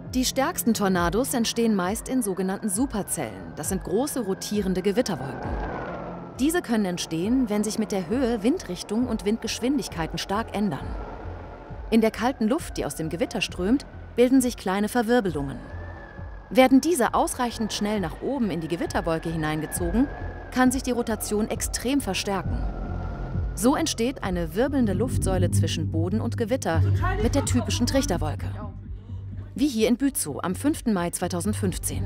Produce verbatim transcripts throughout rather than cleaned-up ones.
Die stärksten Tornados entstehen meist in sogenannten Superzellen. Das sind große rotierende Gewitterwolken. Diese können entstehen, wenn sich mit der Höhe Windrichtung und Windgeschwindigkeiten stark ändern. In der kalten Luft, die aus dem Gewitter strömt, bilden sich kleine Verwirbelungen. Werden diese ausreichend schnell nach oben in die Gewitterwolke hineingezogen, kann sich die Rotation extrem verstärken. So entsteht eine wirbelnde Luftsäule zwischen Boden und Gewitter mit der typischen Trichterwolke. Wie hier in Bützow am fünften Mai zweitausendfünfzehn.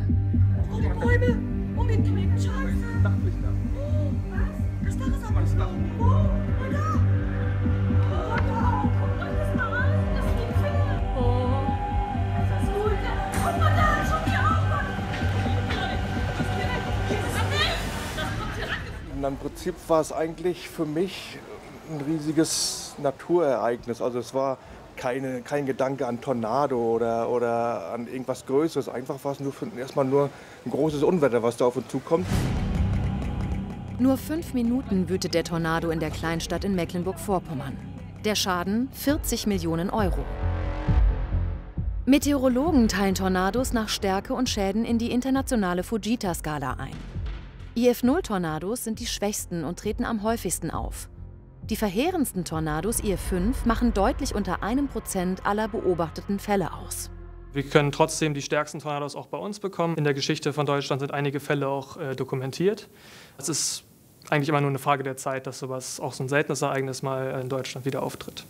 Im Prinzip war es eigentlich für mich ein riesiges Naturereignis. Also es war keine, kein Gedanke an Tornado oder, oder an irgendwas Größeres. Einfach war es nur für, erstmal nur ein großes Unwetter, was da auf uns zukommt. Nur fünf Minuten wütet der Tornado in der Kleinstadt in Mecklenburg-Vorpommern. Der Schaden vierzig Millionen Euro. Meteorologen teilen Tornados nach Stärke und Schäden in die internationale Fujita-Skala ein. I F null Tornados sind die schwächsten und treten am häufigsten auf. Die verheerendsten Tornados I F fünf machen deutlich unter einem Prozent aller beobachteten Fälle aus. Wir können trotzdem die stärksten Tornados auch bei uns bekommen. In der Geschichte von Deutschland sind einige Fälle auch äh, dokumentiert. Es ist eigentlich immer nur eine Frage der Zeit, dass sowas, auch so ein seltenes Ereignis mal in Deutschland wieder auftritt.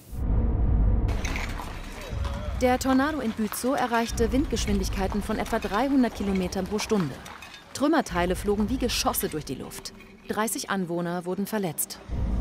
Der Tornado in Bützow erreichte Windgeschwindigkeiten von etwa dreihundert Kilometern pro Stunde. Trümmerteile flogen wie Geschosse durch die Luft. dreißig Anwohner wurden verletzt.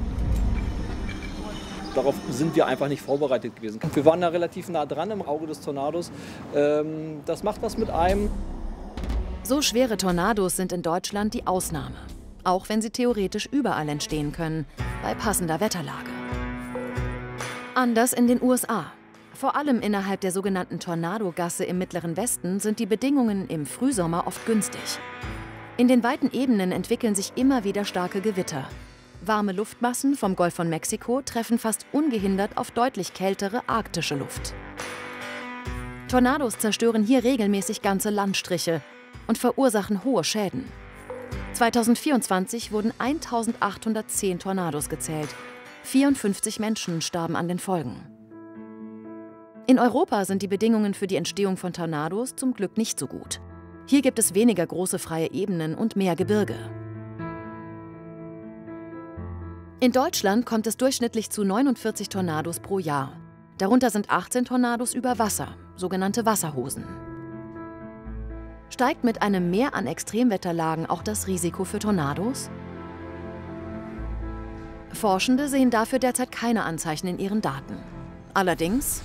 Darauf sind wir einfach nicht vorbereitet gewesen. Wir waren da relativ nah dran im Auge des Tornados. Das macht was mit einem. So schwere Tornados sind in Deutschland die Ausnahme. Auch wenn sie theoretisch überall entstehen können, bei passender Wetterlage. Anders in den U S A. Vor allem innerhalb der sogenannten Tornadogasse im Mittleren Westen sind die Bedingungen im Frühsommer oft günstig. In den weiten Ebenen entwickeln sich immer wieder starke Gewitter. Warme Luftmassen vom Golf von Mexiko treffen fast ungehindert auf deutlich kältere arktische Luft. Tornados zerstören hier regelmäßig ganze Landstriche und verursachen hohe Schäden. zweitausendvierundzwanzig wurden eintausendachthundertzehn Tornados gezählt. vierundfünfzig Menschen starben an den Folgen. In Europa sind die Bedingungen für die Entstehung von Tornados zum Glück nicht so gut. Hier gibt es weniger große freie Ebenen und mehr Gebirge. In Deutschland kommt es durchschnittlich zu neunundvierzig Tornados pro Jahr. Darunter sind achtzehn Tornados über Wasser, sogenannte Wasserhosen. Steigt mit einem Mehr an Extremwetterlagen auch das Risiko für Tornados? Forschende sehen dafür derzeit keine Anzeichen in ihren Daten. Allerdings: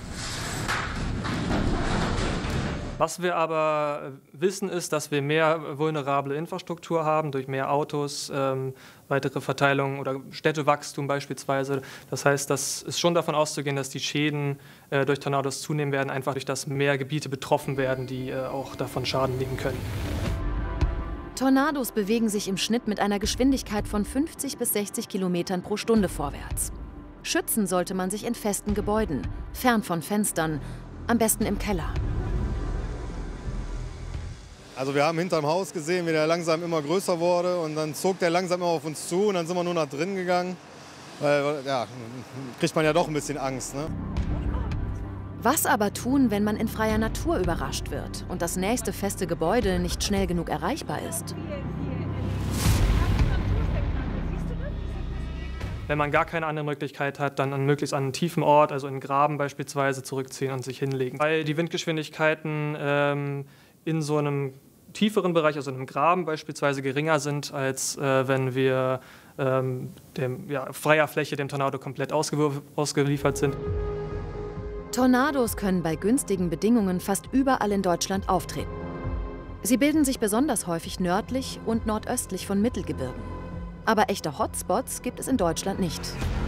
Was wir aber wissen, ist, dass wir mehr vulnerable Infrastruktur haben, durch mehr Autos, ähm, weitere Verteilung oder Städtewachstum beispielsweise. Das heißt, das ist schon davon auszugehen, dass die Schäden äh, durch Tornados zunehmen werden, einfach durch das mehr Gebiete betroffen werden, die äh, auch davon Schaden nehmen können. Tornados bewegen sich im Schnitt mit einer Geschwindigkeit von fünfzig bis sechzig Kilometern pro Stunde vorwärts. Schützen sollte man sich in festen Gebäuden, fern von Fenstern, am besten im Keller. Also wir haben hinterm Haus gesehen, wie der langsam immer größer wurde und dann zog der langsam immer auf uns zu und dann sind wir nur nach drinnen gegangen. Weil, ja, kriegt man ja doch ein bisschen Angst, ne? Was aber tun, wenn man in freier Natur überrascht wird und das nächste feste Gebäude nicht schnell genug erreichbar ist? Wenn man gar keine andere Möglichkeit hat, dann an möglichst an einen tiefen Ort, also in einen Graben beispielsweise, zurückziehen und sich hinlegen. Weil die Windgeschwindigkeiten ähm, in so einem tieferen Bereich, also in einem Graben beispielsweise, geringer sind, als äh, wenn wir ähm, dem, ja, freier Fläche dem Tornado komplett ausgeliefert sind. Tornados können bei günstigen Bedingungen fast überall in Deutschland auftreten. Sie bilden sich besonders häufig nördlich und nordöstlich von Mittelgebirgen. Aber echte Hotspots gibt es in Deutschland nicht.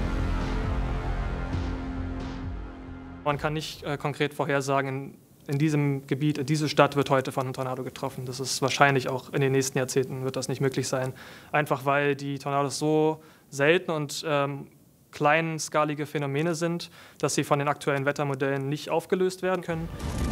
Man kann nicht äh, konkret vorhersagen, in, in diesem Gebiet, in diese Stadt wird heute von einem Tornado getroffen. Das ist wahrscheinlich auch in den nächsten Jahrzehnten wird das nicht möglich sein. Einfach weil die Tornados so selten und ähm, kleinskalige Phänomene sind, dass sie von den aktuellen Wettermodellen nicht aufgelöst werden können.